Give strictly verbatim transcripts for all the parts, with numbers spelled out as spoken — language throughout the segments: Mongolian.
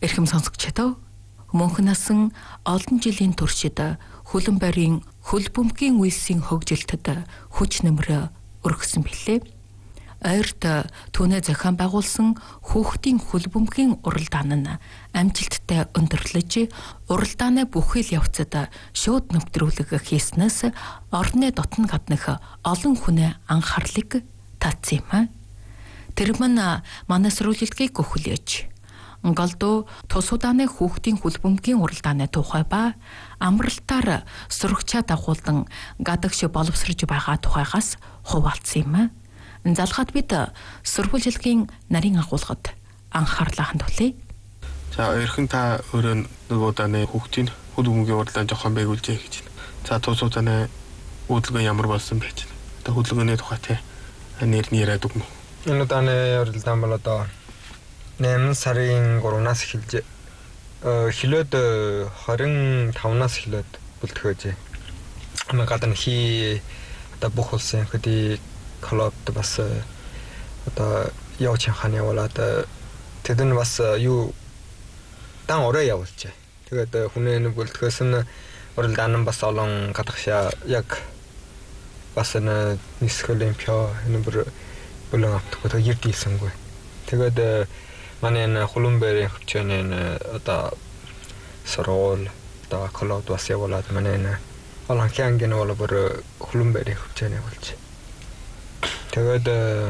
Эрхэм сонсогчдоо мөнх насан олон жилийн туршид хөлөн барийн хөл бөмбөгийн үйлсийн хөгжилтөд хүч нэмрээ өргөсөн билээ. Ойрт түүнээ зохион байгуулсан хүүхдийн хөл бөмбөгийн уралдаан нь амжилттай өндөрлөж, уралдааны бүхэл явцад шууд нэвтрүүлэг хийснээс орны дотн гаднах олон хүнээ анхаарлыг татсан юм. Тэр мань манай сурвалжилтгийг гөхөлж Голдуу тус удааны хүүхдийн хөл бөмбөгийн уралдааны тухай ба амралтаар сурагчаа дагуулдан гадагш боловсрож байгаа тухайгаас хуваалцсан юм. Залгаад бид сурвалжилтгийн нарийн агуулгад анхаарлаа хандуулъя. За ерхэн та өөрөө нөгөө удааны хүүхдийн хөл бөмбөгийн уралдаан жоохон байгуулжээ гэж байна. За тус удааны хөдөлгөөн ямар болсон байж байна. Одоо хөдөлгөөний тухай тэ нэр нь яриад өгнө. Энэ удааны уралдаан бол одоо найман сарын гуравнаас эхэлж хилээд двадцать тавнаас эхлээд бүлтгэжээ. Аме гадна хи одоо бүх улсын хөдий клубд бас одоо явж хань явуулаад тэд нь бас юу дан орой явуулжээ. Тэгээд хүнээ бүлтгэс нь уралдаан нь бас олон гадагшаа яг бас н нисэх олимпиа энэ бүр болон автдаг ерд ийсэнгүй. Тэгээд манай энэ хөлөн барийн хөвчөний одоо сургууль одоо клуб бас явуулаад манай энэ олон хянгийн бол бүр хөлөн барийн хөвчөний болж. Тэгээд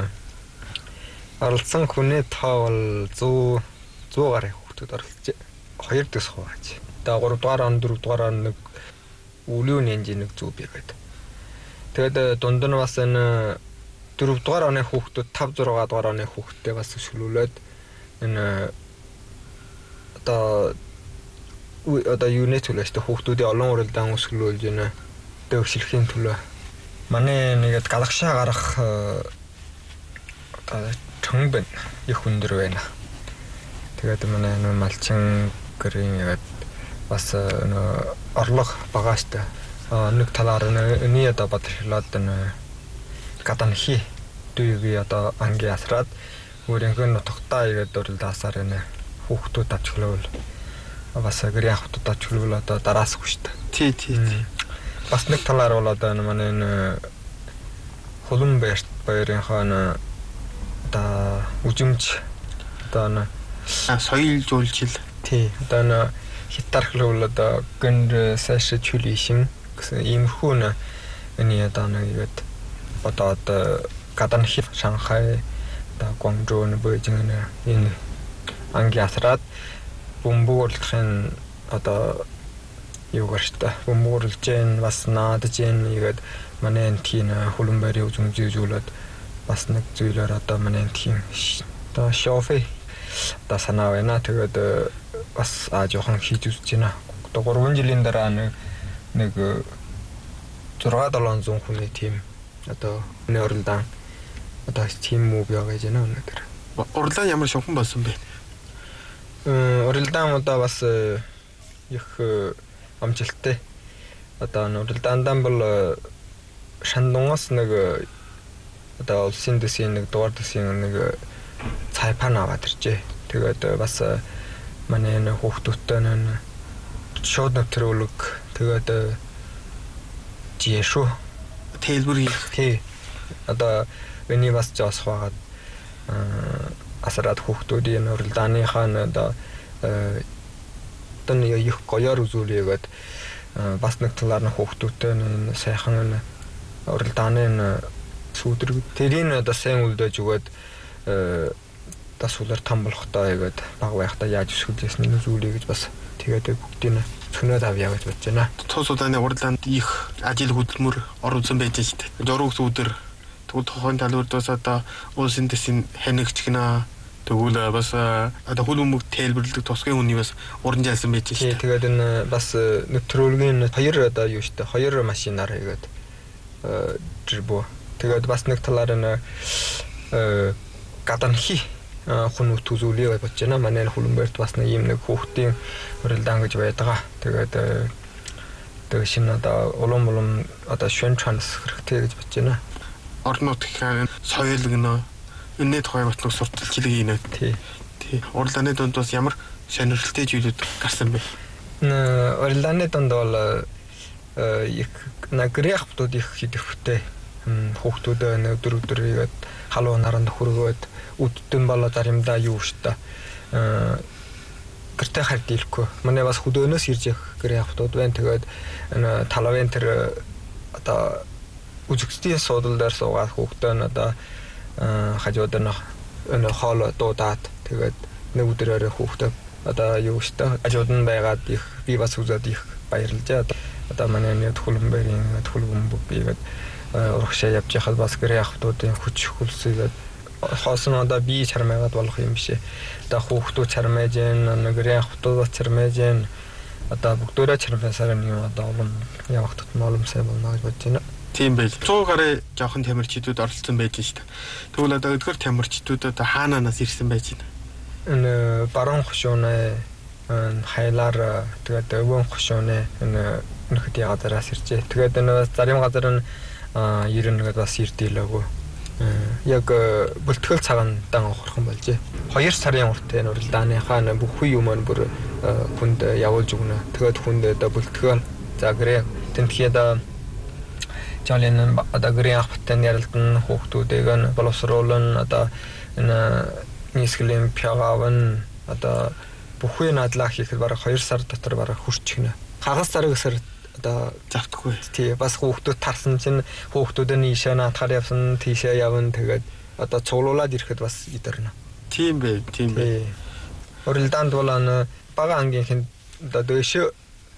оролцсон хүний тоо бол сто сто гаруй хүүхдүүд оролцож хоёр дэс хувааж. Одоо гурав дугаар он дөрөв дугаар он нэг үлийн энжин нэг зүг бигээд. Тэгээд дунд нь бас энэ дөрөв дугаар оны хүүхдүүд пет зураг дугаар оны хүүхдтэй бас шүлүүлээд энэ одоо одоо юунэ төлөөс хүүхдүүдийн олон уралдаан өсгөлүүлж байна. Дэвшлэхийн төлөө манай нэгэд галагшаа гарах одоо чонбэн их өндөр байна. Тэгээд манай энэ малчин гэрийн яг бас нөө орлого багааштай нэг талаар энэ одоо бодлоод энэ гадна хи дүйгээ одоо анги асраад өөрийнхөө нутагтаа игээд уралдаасаар энэ хүүхдүүд авчлуул бас гэрийн хүүхдүүд авчлуул одоо дараас хүчтэй. Тий, тий, тий. Бас нэг талаар бол одоо манай энэ хөлөн баярт баярынхаа энэ одоо үжимж одоо энэ соёл жуулчил тий одоо энэ хитархлуул одоо гэн сайшаа чүлишин гэсэн иймэрхүү энэ одоо нэг игээд одоо одоо гадна хит Шанхай одоо Гуанчжоу Бээжин энэ анги асраад бөмбөрөлтийн одоо юу гэрчтэй бөмбөрлжэн бас наадж ийн игээд манай энэ тийм хөлөн барийн үзмжүүлээд бас нэг зүйлээр одоо манай тийм одоо шофе одоо санаа байна. Тэгээд бас аа жоохон хийж үзэж байна. Одоо гурван жилийн дараа нэг нэг зураг долоонзуун хүний тийм одоо энэ уралдаан одоо тийм муу бий гэж байна өнөөдөр. Уралдаан ямар шохон болсон бэ? Э уралдаан одоо бас их амжилттай. Одоо уралдаандан бол Шандунгаас нэг одоо улсын дэсийн нэг дугаар дэсийн нэг цайпан аваад иржээ. Тэгээд бас манай энэ хүүхдүүдтэй нэг шууд нэвтрүүлэг тэгээд жишүү тэлбэр хийх. Тий. Одоо миний бас жоос хаагаад асараад хүүхдүүдийн уралдааныхаа одоо тань их гоёор үзүүлээгээд бас нэг талаар нь хүүхдүүдтэй сайхан уралдааны сүудэр тэрийн одоо сайн үлдээж өгөөд тасуулаар там болохтой гэдэг баг байхдаа яаж өсгөжсэн нь зүйлээ гэж бас тэгээд бүгдийг цөнөөд авъя гэж бодож байна. Тус удааны уралдаанд их ажил хөдөлмөр оруулсан байж шүү дээ. Журуугс өдөр тэгвэл тухайн талбартаас одоо улсын дэсийн ханигч гинэ тэгвэл бас одоо хөлбөмбөг тэлбэрлэдэг тусгай хүний бас уран жайлсан байж шүү дээ. Тэгээд энэ бас нэвтрүүлгийн хоёр одоо юу шүү дээ. Хоёр машинаар хийгээд жирбо. Тэгээд бас нэг талаар энэ гадна хи хүн төзүүлээ бодож байна. Манай хөлбөмбөрт бас нэг юм нэг хүүхдийн уралдаан гэж байдаг. Тэгээд тэгээд шинэ одоо улам улам одоо шүнчанс хэрэгтэй гэж бодож байна. Орнууд гэхээр соёл гэнэ. Энэ тухай батлах сурталчилгээийнэ. Тий. Тий. Уралдааны дунд бас ямар сонирхолтой зүйлүүд гарсан бэ? Уралдааны дунд бол их нагряхтууд их хэдэвхтэй хүүхдүүд өдөр өдөр игээд халуун наранд хүргөөд үдтэн болоо заримдаа юу штэ гэртээ хард илэхгүй. Манай бас хөдөөнөөс ирж явах гряхтууд байна. Тэгээд талавын тэр одоо үзэгчдийн суудлын дээр суугаад хүүхдэн одоо хажууд нь энэ хоол дуудаад тэгээд нэг өдрөөр хүүхдээ одоо юу штэ хажууд нь байгаад их би бас үзээд их баярлжээ. Одоо манай нэг Хүлэмбэрийн Хүлбөмбөг игээд урагшаа явж яхад бас гряхтуудын хүч хөлсөйгээд хоосон одоо би чармайгаад болох юм биш ээ. Одоо хүүхдүүд чармайж гэн, гряхтууд чармайж гэн. Одоо бүгдөө чармайсаар юм одоо улам явах тутмаа уламсай болно гэж бодож байна. Тийм байл. сто гаруй жоохон тамирчидууд оролцсон байж шүү дээ. Тэгвэл одоо өдгөр тамирчидууд одоо хаанаас ирсэн байж байна? Энэ баруун хошууны хайлаар тэгээд өвөн хошууны энэ нөхөд язараас иржээ. Тэгээд энэ зарим газар нь ерөн нэгэд бас ирдээлээгүй. Яг бүлтгэл цагаан дан ухрхан болжээ. хоёр сарын уртын уралдааныхаа бүх үе юм бүр хүнд явуулж өгнө. Тэгээд хүнд одоо бүлтгэл загрээ тэнтгээд Жолин одоо гряхтын ярилдан хүүхдүүдийг нь боловсруулан одоо энэ нийслэлийн пягавн одоо бүх үе надлаа хийхэд бараг хоёр сар дотор бараг хүрчихнэ. Хагас сар гэсэр одоо завдаггүй. Тий бас хүүхдүүд тарсан чинь хүүхдүүд нь ийшээ наатахаар явсан тийшээ явна тэгээд одоо цуглуулад ирэхэд бас идэрнэ. Тийм бай, тийм бай. Уралдаанд бол ан бага ангийнхэн одоо дэше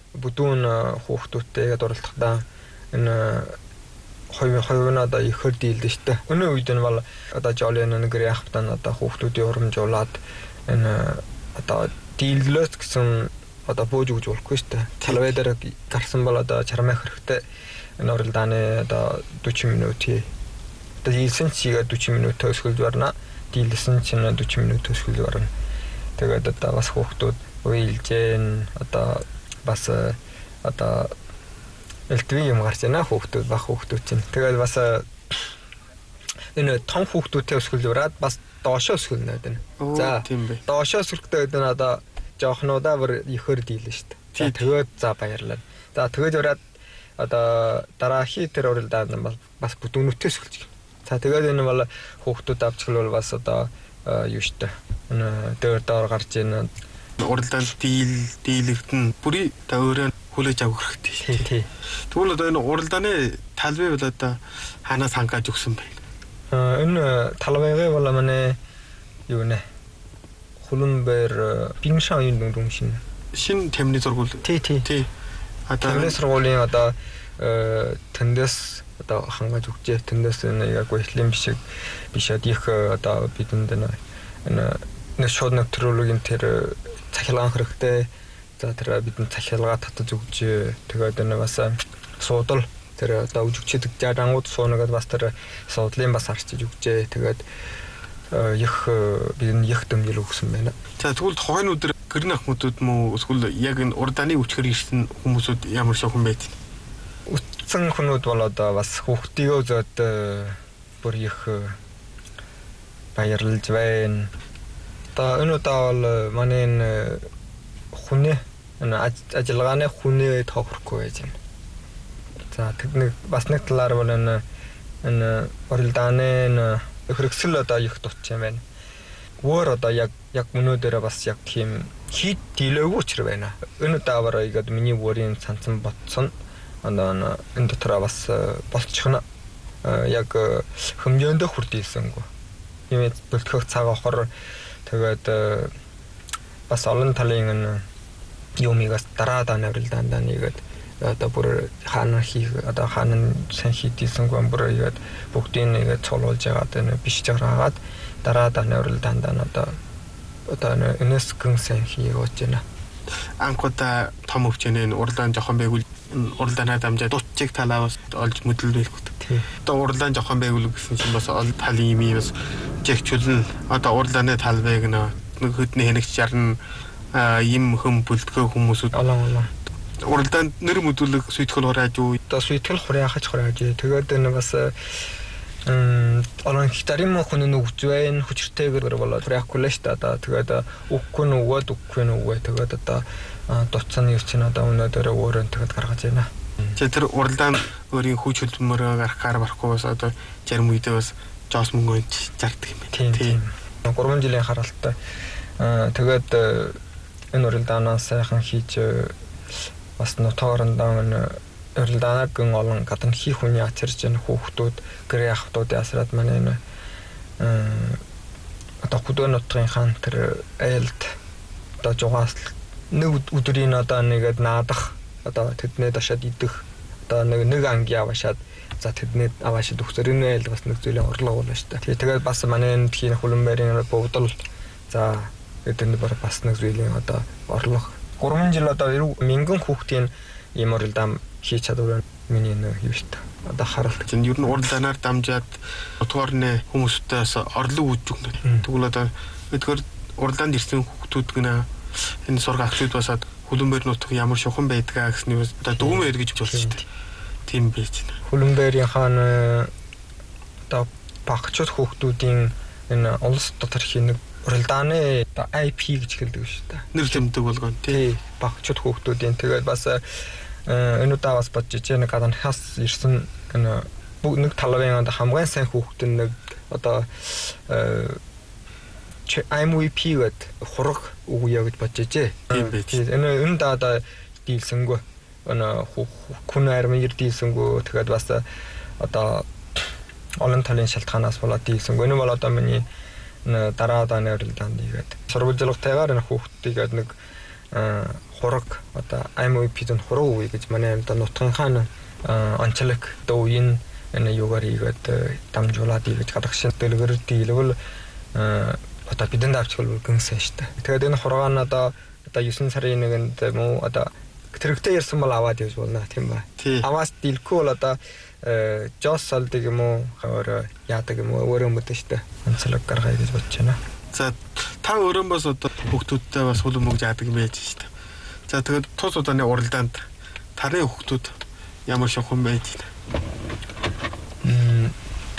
бүдүүн хүүхдүүдтэйгээ дурлахдаа энэ хоёр хоёрын одоо ихэр дийлдэ штэ. Өнөө үед нь бол одоо Жолин нэг гряхтан одоо хүүхдүүдийн урамжуулаад энэ одоо дийллөөс гэсэн одоо бууж өгч болохгүй штэ. Талвай дээр гарсан бол одоо чармай хэрэгтэй. Энэ уралдааны одоо forty минутын одоо дийлсэн чигээ forty минут төсгөлж барна. Дийлсэн чинь forty минут төсгөлж барна. Тэгээд одоо бас хүүхдүүд уйлжэн одоо бас одоо элтви юм гарч байна хүүхдүүд баг хүүхдүүд чинь. Тэгээд бас энэ том хүүхдүүдтэй өсгөл ураад бас доошоо өсгөлнө гэдэг. За тийм бай. Доошоо өсгөлтэй гэдэг нь одоо жоохнуудаа бүр ихэр дийлэн шүү дээ. Тэгээд за баярлалаа. За тэгээд ураад одоо дараахийн тэр уралдаанд бас бүдүүнүүтээ өсгөлж. За тэгээд энэ бол хүүхдүүд авчглал бас одоо юу шүү дээ. Энэ дээр доор гарч ийн уралдаанд дийл дийлэгдэн бүрий та өөрөө хүлээж авах хэрэгтэй. Тий. Тэгвэл одоо энэ уралдааны талбай бол одоо хаанаас хангааж өгсөн бэ? Аа энэ талбайгаа бол манай юу нэ Хүлэмбэр Бингшан юм дүн шин. Шин тамирын сургууль. Тий, тий. Тий. Одоо тамирын сургуулийн одоо тэндээс одоо хангааж өгчээ. Тэндээс энэ яг гуйхлын бишиг бишэд их одоо бидэнд энэ нэг шууд нэвтрүүлгийн тэр цахилгаан хэрэгтэй. За тэр бидэнд цахилгаа татаж өгч тэгээд энэ бас суудал тэр одоо үжигчдэг жаангууд суунагад бас тэр суудлын бас арчиж өгчээ. Тэгээд их бидэнд их дэмжил өгсөн байна. За тэгвэл хойно өдөр гэрн ахмуудууд мөн эсвэл яг энэ урдааны үчгэр ирсэн хүмүүсүүд ямар шохон байд? Утсан хүмүүс бол одоо бас хүүхдийгөө зөөд бүр их баярлж байна. Одоо энэ удаа бол манай энэ хүнээ энэ ажиллагааны хүнээ тохирохгүй байж байна. За тэг нэг бас нэг талаар бол энэ энэ уралдааны хөргөсөл одоо их дутж юм байна. Өөр одоо яг яг өнөөдөр бас яг тийм хит дийлээгүй ч байна. Энэ удаа бараа игээд миний өөрийн цанцсан ботсон одоо энэ дотор бас болчихно. Яг хэмжээндээ хүрдээсэнгүй. Ийм бэлтгэх цаг авахар тэгээд бас олон талын энэ юмигаас дараад анавралдаандаа нэгээд одоо бүр хаана хийх одоо хаана сайн хийдийсэнгүй бүр игээд бүгдийг нэгээд цолуулж яагаад энэ биш жаагаад дараад анавралдаандаа одоо одоо энэс гэн сайн хийгээд байна. Анхудаа том өвчнөө уралдаан жоохон байгуул уралдаанаа дамжаад дутчиг талаас олж мэдлүүлэх гэдэг. Одоо уралдаан жоохон байгуул гэсэн чинь бас ол талын юм бас жигчүүлэн одоо уралдааны талбайг нэг хөдний хэнэгч жарна юм хөм бүлтгэх хүмүүсүүд олон олон уралдаанд нэр мэдүүлэг сүйтгэл хурааж юу одоо сүйтгэл хураахаж хурааж тэгээд энэ бас 음, 얼른 기다리면 그는 우주엔 후출퇴근을 벌러 프레아쿨레시다 그거다 웃군 우와 웃군 우와 그거다 도천 유치나다 오늘들 오른 그거 가라가지나 제대로 오르단 우리 후출tum으로 гарахаар барахгүй бас одоо зарим үедээ бас жоос мөнгөнд зардаг юм байна. Тийм. гурван жилийн харалтаа тэгээд энэ уралдаанаас сайхан хийж бас нутгаорондоо энэ уралдаанаг гэн олон гадна хийх хүний ачирж энэ хүүхдүүд гэрээ ахтуудын асраад манай энэ одоо хөдөө нутгийн хаан тэр айлд одоо жугаас нэг өдрийн одоо нэгэд наадах одоо тэднээ дашаад идэх одоо нэг нэг анги авашаад за тэднээ авашаад өгсөр энэ айлд бас нэг зүйлийн орлого болно шүү дээ. Тэгээд бас манай энэ тхийн хөлбөмбөрийн богдол за эдгээр бар бас нэг зүйлийн одоо орлого гурван жил одоо мянган хүүхдийн ийм уралдаан хийж чадвар миний нэг юм шүү дээ. Одоо харалт. Чинь ер нь уралдаанаар дамжаад утгаарны хүмүүстээс орлого үүсгэж өгнө. Тэгвэл одоо эдгээр уралдаанд ирсэн хүүхдүүд гэнэ энэ сургах актууд басаад хөлбөмбөр нутг ямар шухан байдгаа гэсний одоо дүгмээр гэж болж шүү дээ. Тийм байж байна. Хөлбөмбөрийн хаан одоо багчууд хүүхдүүдийн энэ улс доторхийн нэг уралдааны одоо ай пи гэж хэлдэг шүү дээ. Нэр тэмдэг болгоно тий. Багчууд хүүхдүүдийн тэгээд бас энэ удаа бас бодож байна гадна хас ирсэн энэ нэг талын одоо хамгийн сайн хүүхэд нэг одоо эм ви пи гэд хураг үгүй гэж бодож дээ. Тийм байж. Энэ энэ даа одоо дийлсэнгөө энэ хүн армир дийлсэнгөө тэгээд бас одоо олон талын шалтгаанаас болоод дийлсэнгөө. Энэ бол одоо миний дараа удааны уралдаанд игээд сурвалжлагтайгаар энэ хүүхдтэйгээд нэг хураг одоо эм ви пи-д хураг үгүй гэж манай одоо нутгийн хаан онцлог одоо үеийн энэ юугаар игээд дамжуулаад игээд гадагшин дэлгэр дийлвэл одоо бидэнд авчихвал гэнсэн штэ. Тэгээд энэ хургаан одоо одоо девэн сарын нэгэнд муу одоо тэрэгтэй ярьсан бол аваад явж болно тийм ба. Аваас дийлэхгүй бол одоо жоос салдаг юм уу хавар яадаг юм уу өөрөө мэдэн штэ. Онцлог гаргая гэж бодож байна. За та өөрөө бас одоо хүүхдүүдтэй бас хөлбөмбөг жаадаг байж штэ. За тэгээд тус удааны уралдаанд тарын хүүхдүүд ямар шохон байж байна.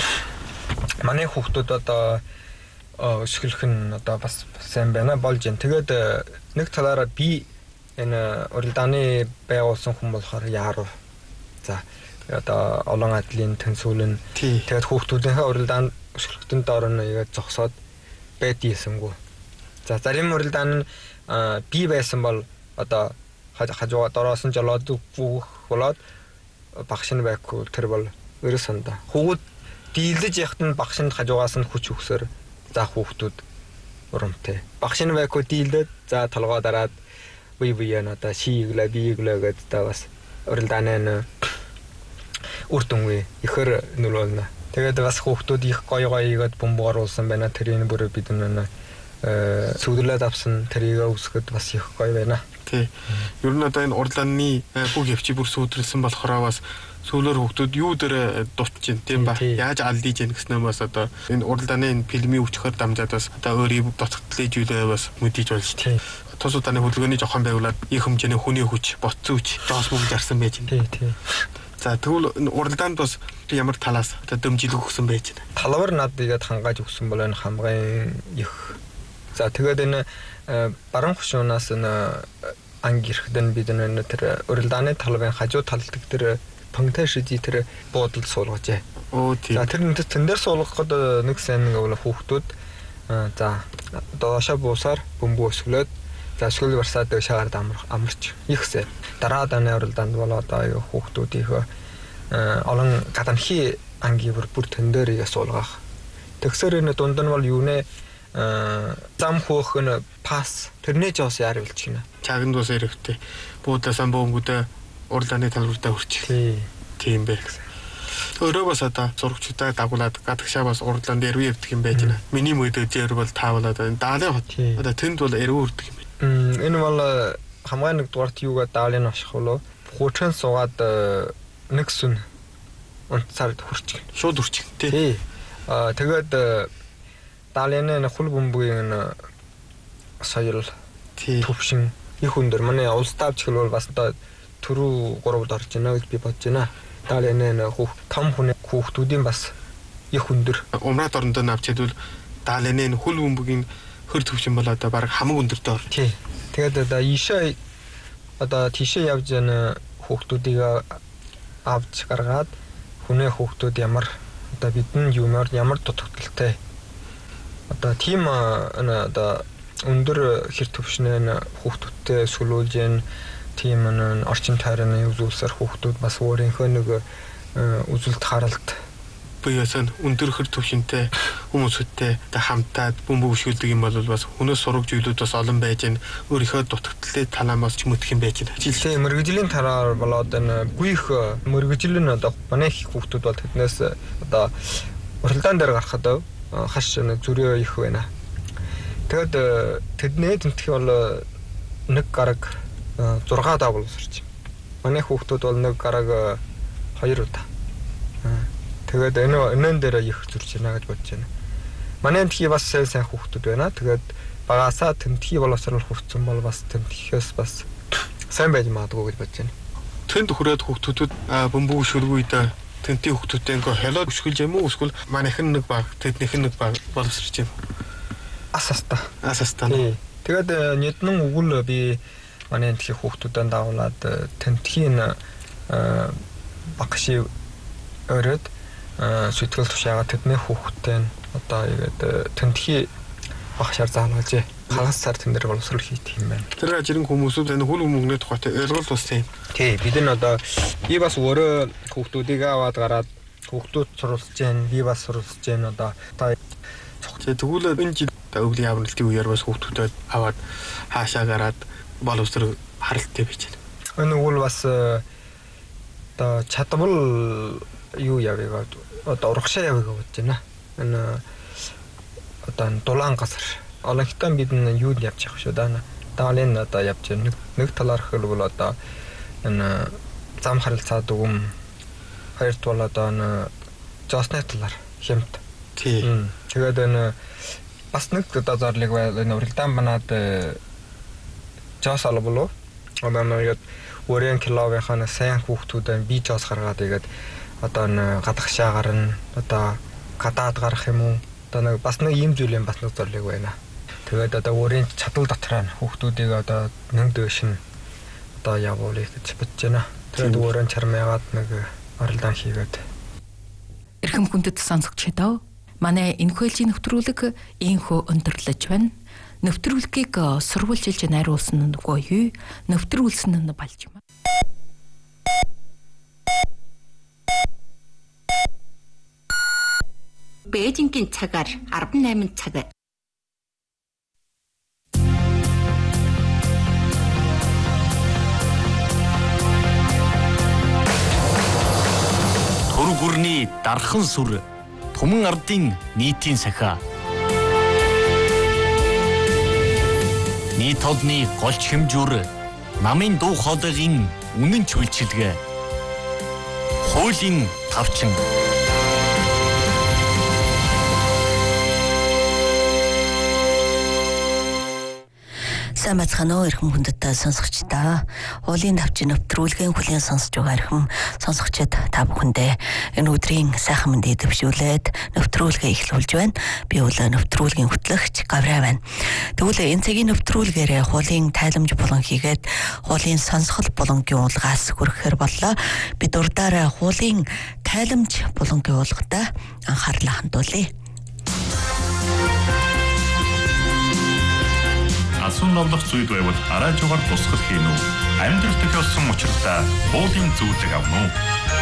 Манай хүүхдүүд одоо өсгөлөх нь одоо бас сайн байна болж байна. Тэгээд нэг талаараа би энэ уралдааны байгуулсан хүн болохоор яаруу. За одоо олон адлын тэнцүүлэн тэгээд хүүхдүүдийнхээ уралдаанд өсгөлтөнд орно игээд зогсоод байдгийсэнгүү. За зарим уралдаан нь би байсан бол одоо хажуугаар дороос нь жолоод бүөх болоод багш нь байхгүй тэр бол өрөөсөндө. Хүүгүүд дийлдэж яхад нь багш нь хажуугаас нь хүч өгсөөр за хүүхдүүд урамтай. Багш нь байхгүй дийлдээд за толгой дараад бие биеэ надаа шийглээ биеглээ гэдэг та бас уралдааны үрдүнгүй ихэр нөлөөлнө. Тэгээд бас хүүхдүүд их гоё гоё игээд бомб оруулсан байна. Тэрийг бүр бид нэ сүдэрлээд авсан тэрийг өсгөхөд бас их гоё байна. Тий. Ер нь одоо энэ уралдааны бүх явчи бүр сүдэрлсэн болохоор бас сүүлээр хүүхдүүд юу дээр дутж байна тийм ба. Яаж алдиж яах гэснээр бас одоо энэ уралдааны энэ фильмийн өчгөр дамжаад бас одоо өөрийн дутагдлыг зүйлээ бас мэдээж болж тий. Тус удааны хөдөлгөөний жохон байгуулад их хэмжээний хүний хүч, боцсон хүч, жоос мөнгө зарсан байж байна. Тий, тий. За тэгвэл уралдаанд бас ямар талаас одоо дэмжлэг өгсөн байж байна. Талбар над игээд хангааж өгсөн бол энэ хамгийн их. За тэгээд энэ баруун хушуунаас энэ анги ирэхдээ бид энэ тэр уралдааны талбарын хажуу талд тэр пангташижи тэр буудалд суулгажээ. Оо тийм. За тэр энэ тэн дээр суулгахад нэг сайн нэг бол хүүхдүүд за доошоо буусаар бөмбөг өсгөлөөд за шүл барсаад шаард амарч ихсэ. Дараа удааны уралдаанд бол одоо хүүхдүүдийнхөө олон гадамхи анги бүр бүр тэн дээр суулгах. Тэгсэр энэ дунд нь бол юу нэ зам хөөх нь пас тэрнээ жоос яаруулж гинэ. Чагнд ус эрэхтэй. Буудаа сан бөмбөгдөө уралдааны талбартаа хүрчих. Тийм бэ. Өөрөө бас одоо зурагчдаа дагуулад гадагшаа бас уралдаанд эрвээ явдаг юм байж байна. Миний мөдөө зэр бол таавлаад даалын хот. Одоо тэнд бол эрвээ үрдэг юм. Энэ бол хамгийн нэг дугаарт юугаа даалын ашиг болов. Хуучхан суугаад нэг сүн унцаар хүрчих. Шууд хүрчих тий. Тий. Аа тэгээд даалын хөл бөмбөгийн соёл төвшин их өндөр манай улс тавч хэл бол бас одоо түрүү гуравд орж байна гэж би бодож байна. Даалын хүүхд том хүн хүүхдүүдийн бас их өндөр. Умраад орондоо навчдвал даалэнэ хөл бөмбөгийн хөр төвшин бол одоо баг хамаг өндөртэй ор. Тий. Тэгээд одоо ийшээ одоо тийшээ явж яана хүүхдүүдийг авч гаргаад хүнээ хүүхдүүд ямар одоо бидний юмар ямар дутагдaltaй одоо тийм одоо өндөр хэр төвшнээ хүүхдүүдтэй сүлүүлж яана тийм орчин тойрны үзүүлсээр хүүхдүүд бас өөрийнхөө нэг үзүүлэлт харалт буюусан өндөр хэр төвшинтэй хүмүүстэй хамтаад бөмбөг өшгөлдөг юм бол бас хүнээс сурагч үйлүүд бас олон байж гэн өөрийнхөө дутагдaltaй танаамаас ч мөдөх юм байж гэн. Жилдээ мэрэгжлийн тараар болоод энэ гүйх мэрэгжил нь одоо манай их хүүхдүүд бол тэднээс одоо уралдаан дээр гарахад хаш зүрээ их байна. Тэгэд тэдний тэмтгий бол нэг гараг зургаа даа боловсрч. Манай хүүхдүүд бол нэг гараг хоёр удаа. Тэгээд энэ энэ дээр их зурж байна гэж бодож байна. Манай тэмтгий бас сайн сайн хүүхдүүд байна. Тэгээд багасаа тэмтгий боловсрол хүрсэн бол бас тэмтгийхээс бас сайн байж магадгүй гэж бодож байна. Тэнд хүрээд хүүхдүүд бөмбөг өшгөлгүй даа тэмтгий хүүхдүүдээ ингээ хэлээд өшгөлж юм уу эсвэл манайхан нэг баг тэднийх нь нэг баг боловсрч юм. Асаста. Асаста. Тэгээд нэгэн өгөл би манай тэмтгий хүүхдүүдэд даавлаад тэмтгий нь багши өрөөд сэтгэл тушаага тэдний хүүхдтэй одоо игээд тэмтгий багшаар заалгаж хагасаар тэн дээр боловсрол хийх юм байна. Тэр ажрын хүмүүсүүд энэ хөл бөмбөгний тухайтай ойлголт бассан юм. Тий, бид нь одоо би бас өөрөө хүүхдүүдийг аваад гараад хүүхдүүд суралцж जैन, би бас суралцж जैन одоо та тэгвэл энэ жил өвлийн авралтын үеэр бас хүүхдүүдэд аваад хаашаа гараад боловсрол харалттай байж байна. Энэ үйл бас одоо чадвал юу явыг одоо урагшаа явыг бодож байна. Энэ одоо дулаан газар. Олонхтон бид нь юу явж явах шүү да. Даалын одоо явж нэг нэг талаар хэлбэл одоо энэ зам харилцаа дүгм хоёрт бол одоо энэ жосны талаар хэмт. Тий. Тэгээд энэ бас нэг одоо зарлыг байл энэ уралдаан банаад жос алболоо. Одоо нэг өрийн киловынхаа сайн хүүхдүүдэн би жос гаргаад игээд одоо н гадагшаа гарна одоо гадаад гарах юм уу одоо нэг бас нэг юм зүйл юм бас нэг зарлыг байна. Тэгээд одоо өөрийн чадвар дотроо хүүхдүүдийг одоо нэг дэвшин одоо явуулъя гэж бодож байна. Тэгээд өөрийн чармаагаад нэг оролдон хийгээд эрхэм хүндэт сонсогчдоо манай энэхүү ээлжийн нэвтрүүлэг ийхүү өндөрлөж байна. Нэвтрүүлгийг сурвалжилж найруулсан нь үгүй юу? Нэвтрүүлсэн нь болж юм. Бээжингийн цагаар арван найман цаг. Түр гүрний дархан сүр Түмэн ардын нийтийн сахиа. Нийт олны голч хэмжүүр намын дуу хоолойгийн үнэн чүйлчилгээ. Хуулийн тавчин. Сайн бацхан уу эрхэм хүндэт сонсогчдаа. Хуулийн давчин нэвтрүүлгийн хүлээн сонсож байгаа эрхэм сонсогчид та бүхэндээ энэ өдрийн сайхан мэндийг дэвшүүлээд нэвтрүүлгээ эхлүүлж байна. Би бол нэвтрүүлгийн хөтлөгч Гавраа байна. Тэгвэл энэ цагийн нэвтрүүлгээр хуулийн тайламж болон хийгээд хуулийн сонсгол болонгийн уулгаас хүрэхээр боллоо. Бид урдаараа хуулийн тайламж болонгийн уулгатай анхаарлаа хандуулъя. Асуун новлох зүйл байвал араажуугаар тусгал хийн үү? Амьдрал тохиолсон учиртай хуулийн зүйлэг авна уу?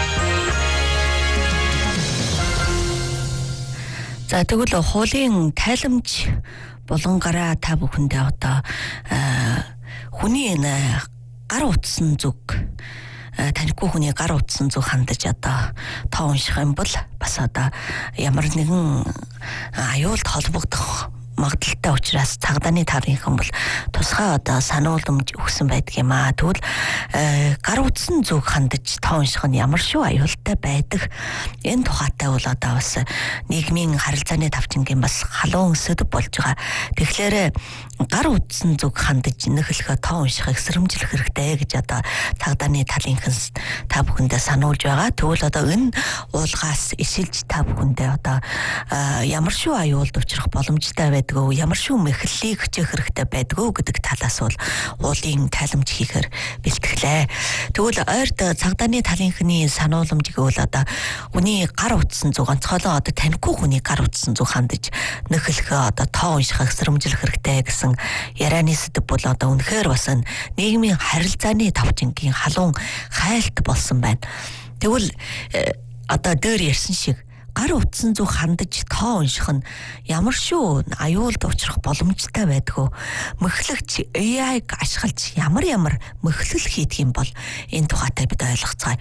За тэгвэл хуулийн тайламж болон гараа та бүхэндээ одоо хүний энэ гар утсан зүг танихгүй хүний гар утсан зүг хандаж одоо тоо унших юм бол бас одоо ямар нэгэн аюулт холбогдох магадaltaй учраас цагданы тавынхан бол тусгай одоо сануулмж өгсөн байдаг юм аа. Тэгвэл гар утсан зүг хандаж тоо унших нь ямар шүү аюултай байдаг. Энэ тухайтай бол одоо бас нийгмийн харилцааны тавчингийн бас халуун сэдв болж байгаа. Тэгэхээр гар утсан зүг хандаж нөхөлхөө тоо уншихыг сэрэмжлэх хэрэгтэй гэж одоо цагдааны талынхаас та бүхэндээ сануулж байгаа. Тэгвэл одоо энэ уулгаас ишилж та бүхэндээ одоо ямар шүү аюулд учрах боломжтой байдгүй, ямар шүү мэхлэлийг хичээх хэрэгтэй байдгүй гэдэг талаас бол уулын тайламж хийхээр бэлтгэлээ. Тэгвэл ойрд цагдааны талынхны санууламжийг бол одоо хүний гар утсан зүг онцгойлон одоо танихгүй хүний гар утсан зүг хандаж нөхөлхөө одоо тоо уншихыг сэрэмжлэх хэрэгтэй гэсэн ярианы сэдэв бол одоо үнэхээр бас нийгмийн харилцааны давчингийн халуун хайлт болсон байна. Тэгвэл одоо дээр ярьсан шиг гар утсан зүг хандаж тоо унших нь ямар шүү аюулд учрах боломжтой байдгүй. Мөхлөгч эй ай-г ашиглаж ямар ямар мөхлөл хийдэг юм бол энэ тухайтай бид ойлгоцгаая.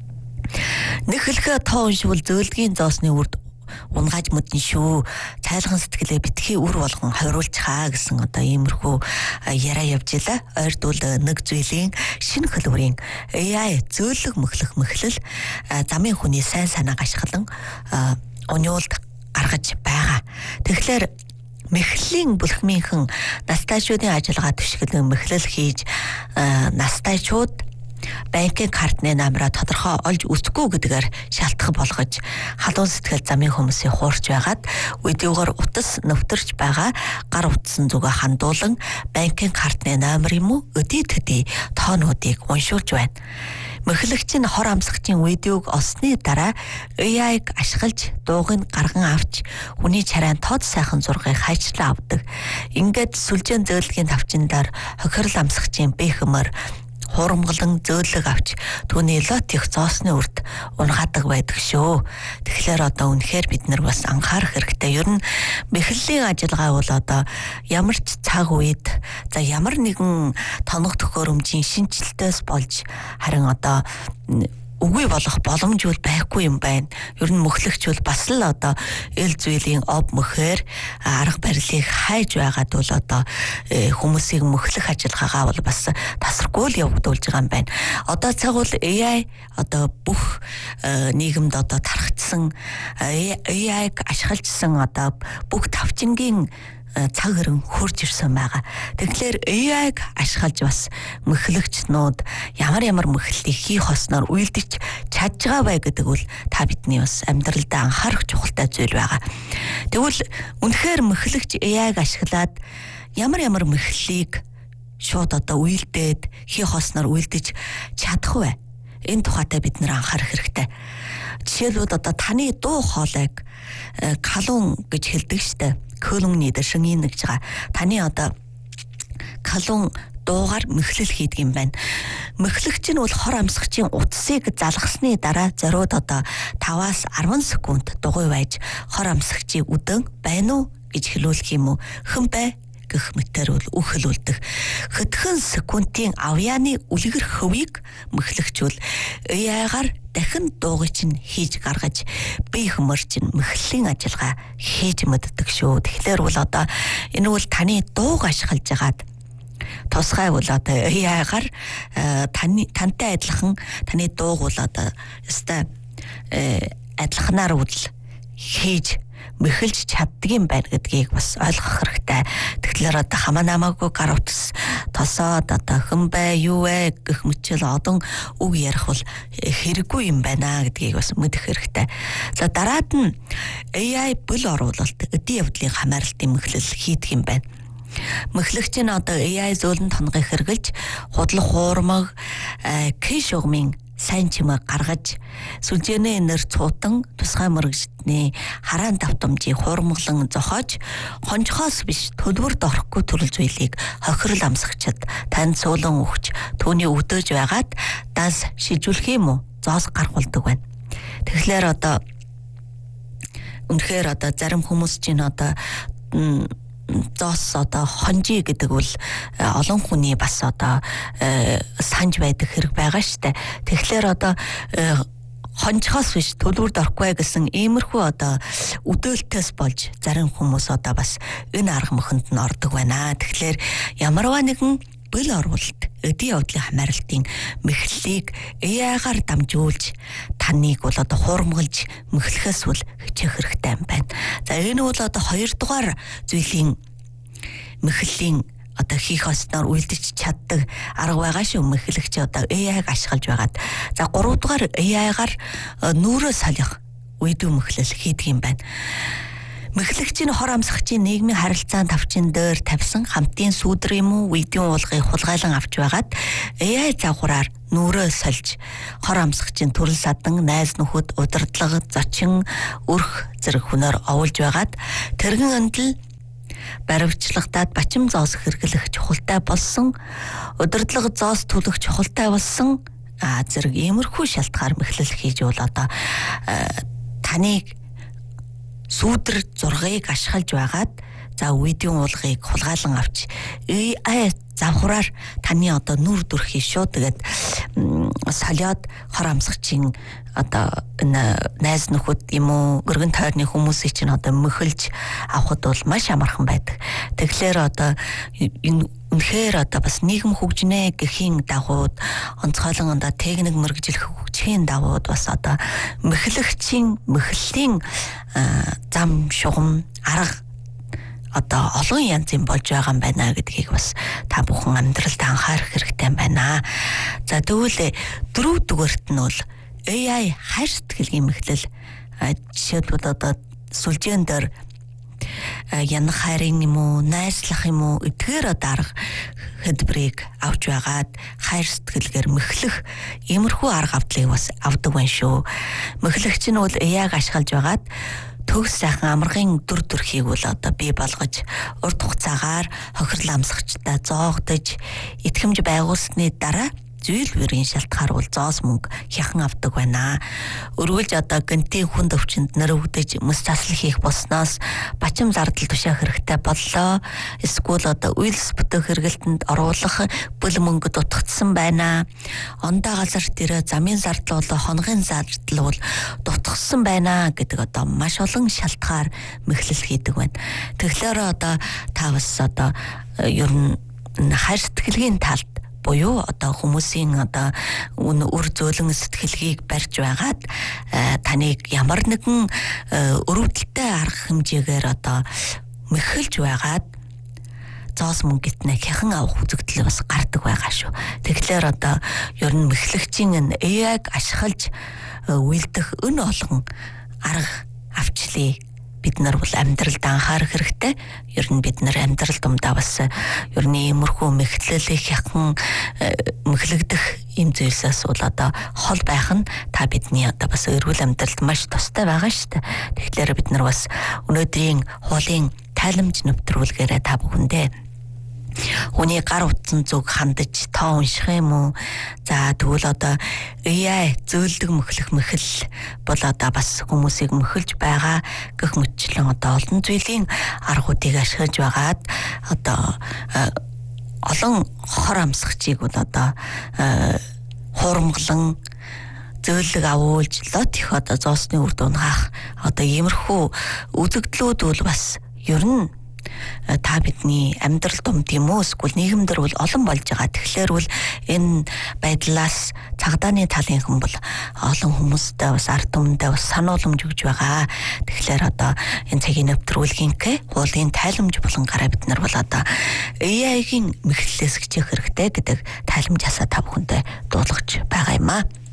Нөхөлхөө тоо уншвал зөөлдгийн зоосны үрд унгааж мэдэн шүү. Цайлган сэтгэлээ битгий үр болгон хориулж хаа гэсэн одоо иймэрхүү яриа явж илаа. Ойрдвол нэг зүйлийн шинэ хөлбөрийн эй ай зөөлөг мөхлөх мөхлөл замын хүний сайн санааг ашиглан онёолд гаргаж байгаа. Тэгэхээр мэхлийн бүлхмийнхэн настайчуудын ажиллагаа түшиглэн мэхлэл хийж настайчууд банкын картны намраа тодорхой олж үзэхгүй гэдгээр шалтгаан болгож халуун сэтгэл замын хүмүүсийн хуурч байгаад үедийгээр утас нөвтөрч байгаа гар утсан зүгээ хандуулан банкын картны номер юм уу өдий төдий тоонуудыг уншуулж байна. Мөхлөгч нь хор амсгчийн видеог олсны дараа эй ай-г ашиглаж дуугыг гарган авч хүний чарайн тод сайхан зургийг хайчлаа авдаг. Ингээд сүлжээн зөөлгийн тавчиндаар хохирол амсгчийн бэхмэр хурамгалан зөөлөг авч түүний лотих зоосны үрд унгаадаг байдаг шүү. Тэгэхээр одоо үнэхээр бид нар бас анхаарах хэрэгтэй. Ер нь мэхлэлийн ажиллагаа бол одоо ямар ч цаг үед за ямар нэгэн тоног төхөөрөмжийн шинжилтээс болж харин одоо үгүй болох боломж бол байхгүй юм байна. Ер нь мөхлөгч бол бас л одоо эл зүйлийн ов мөхөөр арга барилыг хайж байгаад бол одоо хүмүүсийг мөхлөх ажиллагаагаа бол бас тасрахгүй л явагдуулж байгаа юм байна. Одоо цаг бол эй ай одоо бүх нийгэмд одоо тархацсан эй ай-г ашиглажсан одоо бүх тавчингийн цаг хэрэг хурж ирсэн байгаа. Тэгэхээр эй ай-г ашиглаж бас мөхлөгчнүүд ямар ямар мөхлөлийг хийх хосноор үйлдэж чадж байгаа бай гэдэг бол та бидний бас амьдралдаа анхаарах чухалтай зүйл байгаа. Тэгвэл үнэхээр мөхлөгч эй ай-г ашиглаад ямар ямар мөхлөлийг шууд одоо үйлдээд хийх хосноор үйлдэж чадах вэ? Энэ тухайтай бид нэр анхаарах хэрэгтэй. Жишээлбэл одоо таны дуу хоолойг калун гэж хэлдэг штэ. Көлүнгний дэшин нэг жага таны одоо калун дуугаар мөхлөл хийдэг юм байна. Мөхлөгч нь бол хор амсгчийн утсыг залгасны дараа зориуд одоо таваас арван секунд дугуй байж хор амсгчийг үдэн байна уу гэж хэлүүлэх юм уу? Хэн бай гэх мэтээр бол үхэлүүлдэг. Хэдхэн секундын авьяаны үлгэр хөвийг мөхлөгчвөл эй ай-гаар дахин дуугыг чинь хийж гаргаж бие хөмөрч мөхлөлийн ажиллагаа хийж мэддэг шүү. Тэгэхээр бол одоо энэ бол таны дууг ашиглаж агаад тусгай бол одоо эй ай-гаар таны тантай адилхан таны дууг бол одоо өстой адилханаар үл хийж мөхөлж чаддаг юм байна гэдгийг бас ойлгох хэрэгтэй. Тэгэхээр одоо хамаа намаагүй гар утас тосоод одоо хэн бай юу вэ гэх мэтчил одон үг ярих бол хэрэггүй юм байна гэдгийг бас мэдэх хэрэгтэй. За дараад нь эй ай бүл оруулалт өдийн явдлын хамааралтын мөхлөл хийдэг юм байна. Мөхлөгч нь одоо эй ай зөөлөн тонгыг хэрглэж худлах хуурмаг кэш угмын сайн чимээ гаргаж сүлжээний нэр цуутан тусгай мөрөгчдний хараан давтамжийг хуурмаглан зохиож хонжхоос биш төлбөрд орохгүй төрөл зүйлийг хохирол амсгчид танд суулан өгч түүний өдөөж байгаад данс шижүүлэх юм уу зоос гаргуулдаг байна. Тэгэхээр одоо үнэхээр одоо зарим хүмүүс чинь одоо зоос одоо хонжи гэдэг бол олон хүний бас одоо санж байдаг хэрэг байгаа штэ. Тэгэхээр одоо хонжхоос биш төлбөрд орохгүй гэсэн иймэрхүү одоо өдөөлтөөс болж зарим хүмүүс одоо бас энэ арга мөхөнд нь ордог байна. Тэгэхээр ямарваа нэгэн бэл оруулалт өдийн явдлын хамааралтын мэхлэлийг эй ай-гаар дамжуулж таныг бол одоо хуурмгалж мөхлөхөөс бол хичээх хэрэгтэй юм байна. За энэ бол одоо хоёрдугаар зүйлийн мэхлийн одоо хийх осноор үлдэж чаддаг арга байгаа шүү. Мэхлэгч одоо эй ай-г ашиглаж байгаад. За гурав дугаар эй ай-гаар нүрээ солих үйдүү мэхлэл хийдэг юм байна. Мэхлэгчийн хор амсгчийн нийгмийн харилцаан тавчин дээр тавьсан хамтын сүудэр юм уу үйдийн уулгыг хулгайлан авч байгаад эй ай загвараар нүрээ сольж хор амсгчийн төрөл садан найз нөхөд удирдлага зочин өрх зэрэг хүнээр овуулж байгаад тэргэн өндөл баривчлагтаад бачим зоос хэрэглэх чухалтай болсон удирдлага зоос төлөх чухалтай болсон а зэрэг иймэрхүү шалтгаар мэхлэл хийж бол одоо таныг сүудэр зургийг ашиглаж байгаад за үйдийн уулгыг хулгайлан авч эй ай завхраар таны одоо нүр дүрхий шүү тэгээд солиод хор амсгчийн одоо найз нөхөд юм уу өргөн тойрны хүмүүсийг чинь одоо мөхөлж авахд бол маш амархан байдаг. Тэгэхээр одоо үнэхээр одоо бас нийгэм хөгжинэ гэхийн дагууд онцгойлон одоо техник мэргэжил хөгжихийн дагууд бас одоо мэхлэгчийн мэхлийн зам шугам арга одоо олон янзын болж байгаа юм байна гэдгийг бас та бүхэн амьдралд анхаарах хэрэгтэй байна. За тэгвэл дөрөв дүгээрт нь бол эй ай хайр сэтгэлгийн мэхлэл жишээлбэл одоо сүлжээн дээр янах хайрын юм уу найзлах юм уу эдгээр дарга хэлбэрийг авч байгаад хайр сэтгэлгээр мэхлэх иймэрхүү арга авдлыг бас авдаг байна шүү. Мэхлэгч нь бол эй ай-г ашиглаж байгаад төгс сайхан амаргын дүр төрхийг бол одоо бий болгож урт хугацаагаар хохирол амсгчдаа зоогдож итгэмж байгуулсны дараа зүйл бүрийн шалтгаар бол зоос мөнгө хяхан авдаг байна. Өргөлж одоо гэнтийн хүнд өвчнөд нэрвэгдэж мөс засал хийх болсноос бачим зардал тушаах хэрэгтэй боллоо. Эсвэл одоо үйлс бүтээх хэрэгэлтэнд оруулах бүл мөнгө дутагдсан байна. Ондоо газарт ирээ замын зардал болоо хоногийн зардал бол дутагдсан байна гэдэг одоо маш олон шалтгаар мэхлэл хийдэг байна. Тэгэхээр одоо та бас одоо ер нь хайр сэтгэлгийн талд буюу одоо хүмүүсийн одоо үр зөөлөн сэтгэлгийг барьж байгаад таныг ямар нэгэн өрөвдөлтэй арга хэмжээгээр одоо мэхэлж байгаад зоос мөнгөтнэ хяхан авах үзэгдэл бас гардаг байгаа шүү. Тэгэхээр одоо ер нь мэхлэгчийн эй ай-г ашиглаж үйлдэх өн олон арга авчлыг бид нар бол амьдралд анхаарах хэрэгтэй. Ер нь бид нар амьдрал дундаа бас ер нь иймэрхүү мэхлэлийг хяхан мэхлэгдэх юм зүйлсээс бол одоо хол байх нь та бидний одоо бас эрүүл амьдралд маш тустай байгаа шүү дээ. Тэгэхээр бид нар бас өнөөдрийн хуулийн тайламж нэвтрүүлгээрээ та бүхэндээ хүний гар утсан зүг хандаж тоо унших юм уу? За тэгвэл одоо эй ай зөөлдөг мөхлөх мэхэл бол одоо бас хүмүүсийг мөхөлж байгаа гэх мэтчлэн одоо олон зүйлийн аргуудыг ашиглаж байгаад одоо олон хор амсгчийг бол одоо хуурмглан зөөлөг авуулж лот их одоо зоосны үр дунгаах одоо иймэрхүү үзэгдлүүд бол бас ер нь та бидний амьдрал дунд юм уу эсвэл нийгэмдэр бол олон болж байгаа. Тэгэхээр бол энэ байдлаас цагдааны талын хүн бол олон хүмүүстэй бас ард түмэндээ бас санууламж өгж байгаа. Тэгэхээр одоо энэ цагийн нэвтрүүлгийнхээ хуулийн тайламж болонгараа бид нар бол одоо эй ай-гийн мэхлэлээс хичээх хэрэгтэй гэдэг тайламжаасаа та бүхэндээ дуулгаж байгаа юм аа.